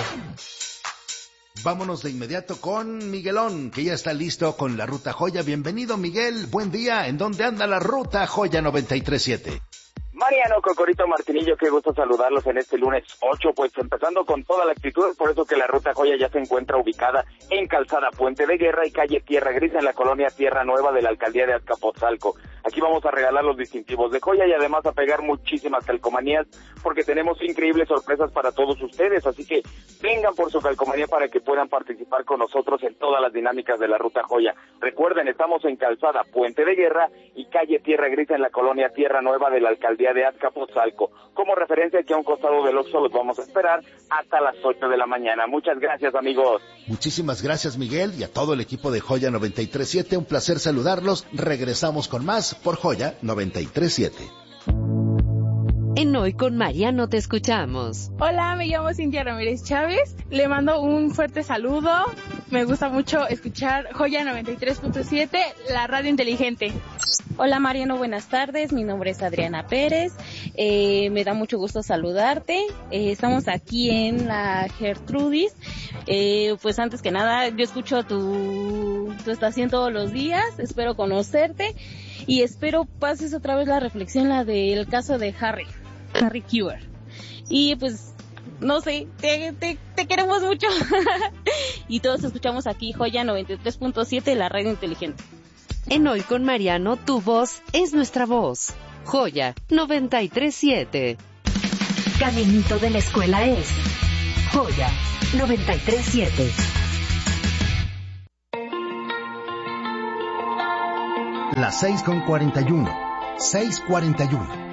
Vámonos de inmediato con Miguelón, que ya está listo con la Ruta Joya. Bienvenido, Miguel. Buen día. ¿En dónde anda la Ruta Joya 93.7? Mariano, Cocorito, Martinillo, qué gusto saludarlos en este lunes 8, pues empezando con toda la actitud, por eso que la Ruta Joya ya se encuentra ubicada en Calzada Puente de Guerra y calle Tierra Gris en la colonia Tierra Nueva de la alcaldía de Azcapotzalco. Aquí vamos a regalar los distintivos de joya y además a pegar muchísimas calcomanías porque tenemos increíbles sorpresas para todos ustedes, así que vengan por su calcomanía para que puedan participar con nosotros en todas las dinámicas de la Ruta Joya. Recuerden, estamos en Calzada Puente de Guerra y calle Tierra Gris en la colonia Tierra Nueva de la alcaldía de Azcapotzalco. Como referencia, aquí a un costado del Oxxo los vamos a esperar hasta las 8 de la mañana. Muchas gracias, amigos. Muchísimas gracias, Miguel, y a todo el equipo de Joya 93.7. Un placer saludarlos. Regresamos con más por Joya 93.7. En Hoy con Mariano te escuchamos. Hola, me llamo Cintia Ramírez Chávez. Le mando un fuerte saludo. Me gusta mucho escuchar Joya 93.7, la radio inteligente. Hola Mariano, buenas tardes, mi nombre es Adriana Pérez, me da mucho gusto saludarte, estamos aquí en la Gertrudis, pues antes que nada yo escucho tu estación todos los días, espero conocerte y espero pases otra vez la reflexión, la del caso de Harry Kueber, y pues no sé, te queremos mucho y todos escuchamos aquí Joya 93.7, la radio inteligente. En Hoy con Mariano, tu voz es nuestra voz. Joya 93.7. Caminito de la escuela es Joya 93.7. Las 6:41. 6:41.